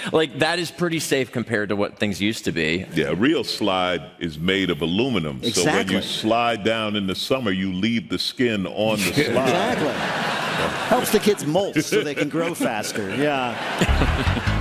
Like, that is pretty safe compared to what things used to be. Yeah, a real slide is made of aluminum. Exactly. So when you slide down in the summer, you leave the skin on the slide. Exactly. Helps the kids molt so they can grow faster. Yeah.